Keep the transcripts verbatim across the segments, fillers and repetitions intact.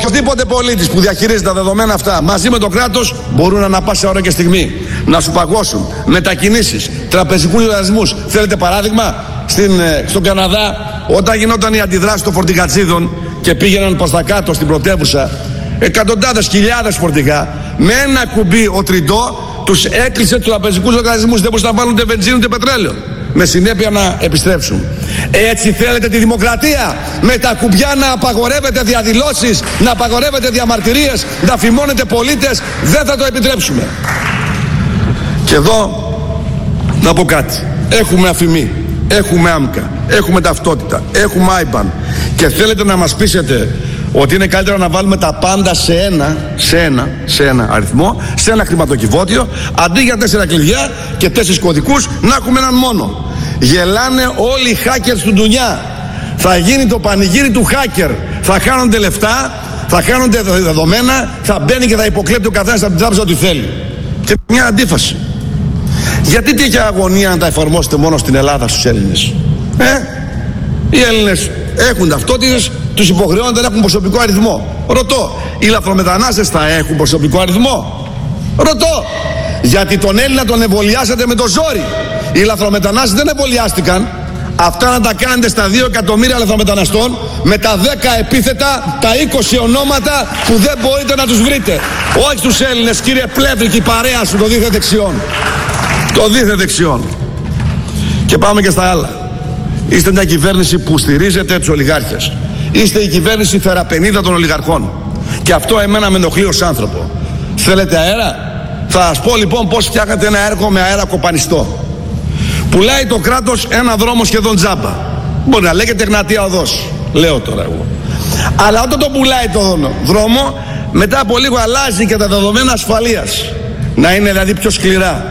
οποιοδήποτε πολίτης που διαχειρίζεται τα δεδομένα αυτά μαζί με το κράτος μπορούν ανά πάσα ώρα και στιγμή να σου παγώσουν μετακινήσεις, τραπεζικούς λογαριασμούς. Θέλετε παράδειγμα, στην, στον Καναδά, όταν γινόταν η αντιδράση των φορτηγατσίδων και πήγαιναν προς τα κάτω στην πρωτεύουσα, εκατοντάδες χιλιάδες φορτηγά, με ένα κουμπί ο Τριντό τους έκλεισε τους τραπεζικούς λογαριασμούς. Δεν μπορούσαν να βάλουν ούτε βενζίνη ούτε πετρέλαιο. Με συνέπεια να επιστρέψουν. Έτσι θέλετε τη δημοκρατία? Με τα κουμπιά να απαγορεύετε διαδηλώσεις, να απαγορεύετε διαμαρτυρίες, να φημώνετε πολίτες? Δεν θα το επιτρέψουμε. Και εδώ να πω κάτι. Έχουμε αφημί, έχουμε άμκα, έχουμε ταυτότητα, έχουμε άιμπαν και θέλετε να μας πείσετε ότι είναι καλύτερο να βάλουμε τα πάντα σε ένα, σε ένα, σε ένα αριθμό, σε ένα χρηματοκιβώτιο, αντί για τέσσερα κλειδιά και τέσσερις κωδικούς να έχουμε έναν μόνο. Γελάνε όλοι οι hackers του ντουνιά. Θα γίνει το πανηγύρι του hacker. Θα χάνονται λεφτά, θα χάνονται δεδομένα, θα μπαίνει και θα υποκλέπτει ο καθένας από την τράπεζα ό,τι θέλει. Και μια αντίφαση. Γιατί τέτοια αγωνία να τα εφαρμόσετε μόνο στην Ελλάδα στους Έλληνες? Ε, οι Έλληνες έχουν ταυτότητες, τους υποχρεώνονται να έχουν προσωπικό αριθμό. Ρωτώ, οι λαθρομετανάστες θα έχουν προσωπικό αριθμό? Ρωτώ, γιατί τον Έλληνα τον εμβολιάσατε με το ζόρι. Οι λαθρομετανάστες δεν εμβολιάστηκαν. Αυτά να τα κάνετε στα δύο εκατομμύρια λαθρομεταναστών με τα δέκα επίθετα, τα είκοσι ονόματα που δεν μπορείτε να τους βρείτε. Όχι στους Έλληνες, κύριε Πλεύρη, και η παρέα σου, το δίθε δεξιόν. Το δίθε δεξιόν. Και πάμε και στα άλλα. Είστε μια κυβέρνηση που στηρίζετε τους ολιγάρχες. Είστε η κυβέρνηση θεραπενίδα των ολιγαρχών. Και αυτό εμένα με ενοχλεί ως άνθρωπο. Θέλετε αέρα? Θα σας πω λοιπόν πώς φτιάχνετε ένα έργο με αέρα κοπανιστό. Πουλάει το κράτος ένα δρόμο σχεδόν τζάμπα. Μπορεί να λέγεται Εγνατία Οδός. Λέω τώρα εγώ. Αλλά όταν το πουλάει το δρόμο, μετά από λίγο αλλάζει και τα δεδομένα ασφαλείας. Να είναι δηλαδή πιο σκληρά.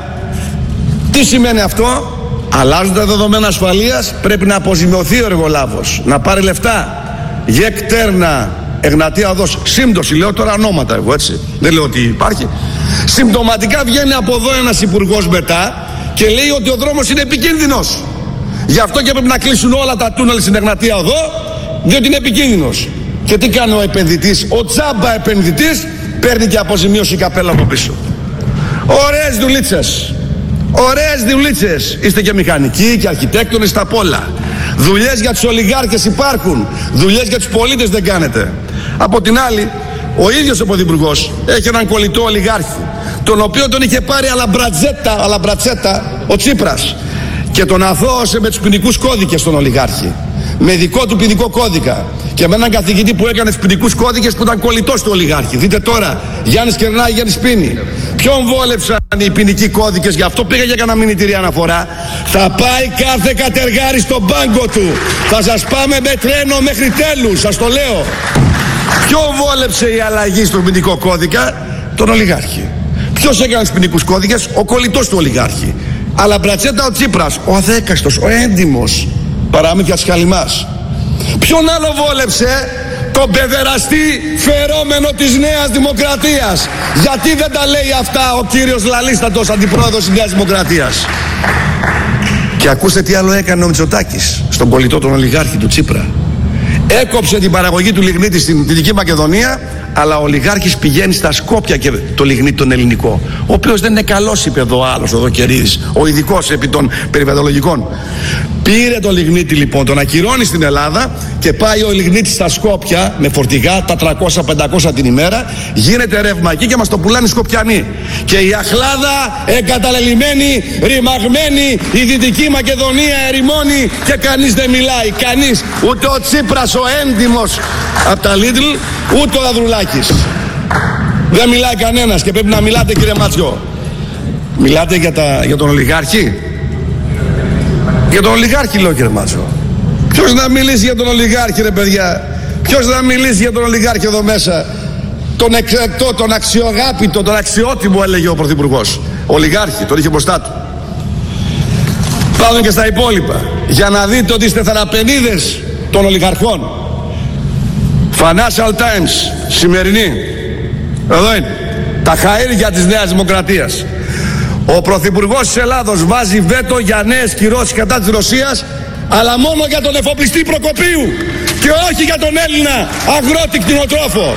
Τι σημαίνει αυτό? Αλλάζουν τα δεδομένα ασφαλείας, πρέπει να αποζημιωθεί ο εργολάβος, να πάρει λεφτά. Γεκ Τέρνα, Εγνατία Οδός, σύμπτωση, λέω τώρα ονόματα εγώ, έτσι. Δεν λέω ότι υπάρχει. Συμπτωματικά βγαίνει από εδώ ένας υπουργός μετά και λέει ότι ο δρόμος είναι επικίνδυνος. Γι' αυτό και πρέπει να κλείσουν όλα τα τούνελ στην Εγνατία Οδό, διότι είναι επικίνδυνος. Και τι κάνει ο επενδυτής? Ο τζάμπα επενδυτής παίρνει και αποζημίωση καπέλα από πίσω. Ωραίες δουλίτσες. Ωραίες δουλίτσες. Είστε και μηχανικοί και αρχιτέκτονες, τα πολλά. Δουλειές για τους ολιγάρχες υπάρχουν. Δουλειές για τους πολίτες δεν κάνετε. Από την άλλη, ο ίδιος ο Πρωθυπουργός έχει έναν κολλητό ολιγάρχη, τον οποίο τον είχε πάρει αλαμπρατζέτα, αλαμπρατσέτα ο Τσίπρας και τον αθώωσε με τους ποινικούς κώδικες τον ολιγάρχη. Με δικό του ποινικό κώδικα. Και με έναν καθηγητή που έκανε τους ποινικούς κώδικες που ήταν κολλητός του ολιγάρχη. Δείτε τώρα, Γιάννης Κερνάκη, Γιάννης Πίνη. Ποιον βόλεψαν οι ποινικοί κώδικες? Γι' αυτό πήγα για κανένα μηνυτήρια αναφορά. Θα πάει κάθε κατεργάρι στον πάγκο του. Θα σας πάμε με τρένο μέχρι τέλους, σας το λέω. Ποιον βόλεψε η αλλαγή στον ποινικό κώδικα? Τον ολιγάρχη. Ποιος έκανε τους ποινικούς κώδικες? Ο κολλητός του ολιγάρχη. Αλλά μπρατσέτα ο Τσίπρας, ο αδέκαστος, ο έντιμος. Παραμύθια της Χαλιμάς. Ποιον άλλο βόλεψε? Τον παιδεραστή φερόμενο της Νέας Δημοκρατίας. Γιατί δεν τα λέει αυτά ο κύριος Λαλίστατος, αντιπρόεδρος της Νέας Δημοκρατίας? Και ακούστε τι άλλο έκανε ο Μητσοτάκης στον κολλητό τον ολιγάρχη του Τσίπρα. Έκοψε την παραγωγή του λιγνίτη στην Δυτική Μακεδονία, αλλά ο ολιγάρχης πηγαίνει στα Σκόπια και το λιγνίτη τον ελληνικό, ο οποίος δεν είναι καλός, είπε εδώ άλλος, ο Δοκερίδης, ο ειδικός επί των περιβαλλοντολογικών. Πήρε το λιγνίτη λοιπόν, τον ακυρώνει στην Ελλάδα και πάει ο λιγνίτης στα Σκόπια με φορτηγά τα τριακόσια πεντακόσια την ημέρα, γίνεται ρεύμα εκεί και μας το πουλάνε οι Σκοπιανοί. Και η αχλάδα εγκαταλελειμμένη, ρημαγμένη, η Δυτική Μακεδονία ερημώνει και κανείς δεν μιλάει. Κανείς, ούτε ο Τσίπρας ο έντιμος από τα Λίτλ, ούτε ο Δαδρουλάκης. Δεν μιλάει κανένας και πρέπει να μιλάτε, κύριε Μάτσιο. Μιλάτε για, τα, για τον ολιγάρχη? Για τον ολιγάρχη λέω, κύριε Μάτσο. Ποιος να μιλήσει για τον ολιγάρχη, ρε παιδιά? Ποιος να μιλήσει για τον ολιγάρχη εδώ μέσα? Τον εξαιρετό, τον αξιογάπητο, τον αξιότιμο, έλεγε ο Πρωθυπουργός. Ολιγάρχη, τον είχε μπροστά του. Πάμε και στα υπόλοιπα για να δείτε ότι είστε θεραπενίδες των ολιγαρχών. Financial Times, σημερινή. Εδώ είναι. Τα χαΐρια της Νέας Δημοκρατίας. Ο Πρωθυπουργός της Ελλάδος βάζει βέτο για νέες κυρώσεις κατά της Ρωσίας, αλλά μόνο για τον εφοπλιστή Προκοπίου και όχι για τον Έλληνα αγρότη κτηνοτρόφο.